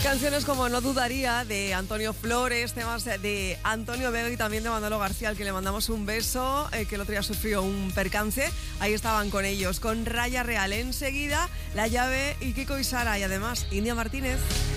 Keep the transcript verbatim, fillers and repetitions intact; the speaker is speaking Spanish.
Canciones como No dudaría, de Antonio Flores, temas de Antonio Vega y también de Manolo García, al que le mandamos un beso, eh, que el otro día sufrió un percance. Ahí estaban con ellos, con Raya Real. Enseguida, La Llave y Kiko y Sara, y además India Martínez.